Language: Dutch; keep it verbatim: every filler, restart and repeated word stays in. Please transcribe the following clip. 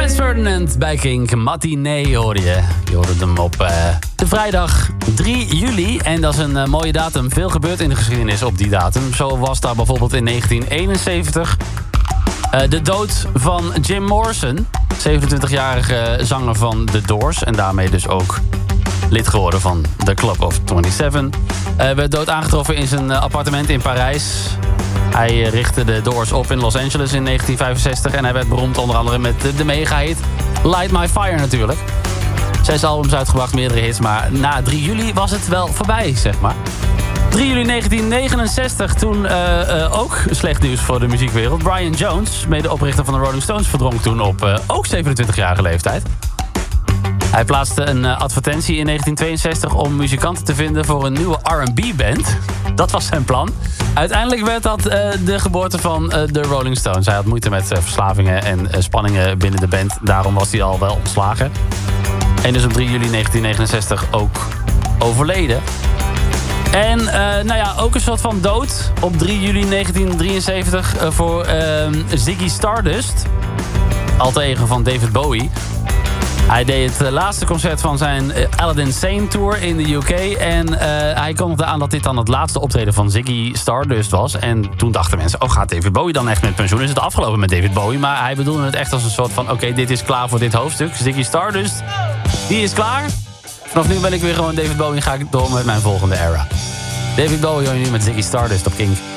Franz Ferdinand bij Kink. Matinee hoorde je. Je hoorde hem op uh, de vrijdag drie juli. En dat is een uh, mooie datum. Veel gebeurt in de geschiedenis op die datum. Zo was daar bijvoorbeeld in negentien eenenzeventig... Uh, de dood van Jim Morrison. zevenentwintigjarige zanger van The Doors. En daarmee dus ook lid geworden van The Club of eenentwintig. Uh, werd dood aangetroffen in zijn uh, appartement in Parijs. Hij uh, richtte de Doors op in Los Angeles in negentien vijfenzestig. En hij werd beroemd onder andere met de, de mega-hit Light My Fire natuurlijk. Zes albums uitgebracht, meerdere hits. Maar na drie juli was het wel voorbij, zeg maar. drie juli negentien negenenzestig, toen uh, uh, ook slecht nieuws voor de muziekwereld. Brian Jones, medeoprichter van de Rolling Stones, verdronk toen op uh, ook zevenentwintigjarige leeftijd. Hij plaatste een uh, advertentie in negentien tweeënzestig om muzikanten te vinden voor een nieuwe R en B-band. Dat was zijn plan. Uiteindelijk werd dat uh, de geboorte van uh, de Rolling Stones. Hij had moeite met uh, verslavingen en uh, spanningen binnen de band. Daarom was hij al wel ontslagen. En dus op drie juli negentien negenenzestig ook overleden. En uh, nou ja, ook een soort van dood op drie juli negentien drieënzeventig uh, voor uh, Ziggy Stardust. Alter ego van David Bowie. Hij deed het laatste concert van zijn Aladdin Sane Tour in de U K. En uh, hij kondigde aan dat dit dan het laatste optreden van Ziggy Stardust was. En toen dachten mensen, oh, gaat David Bowie dan echt met pensioen? Is het afgelopen met David Bowie? Maar hij bedoelde het echt als een soort van, oké, okay, dit is klaar voor dit hoofdstuk. Ziggy Stardust, die is klaar. Vanaf nu ben ik weer gewoon David Bowie en ga ik door met mijn volgende era. David Bowie hoor je nu met Ziggy Stardust op Kink.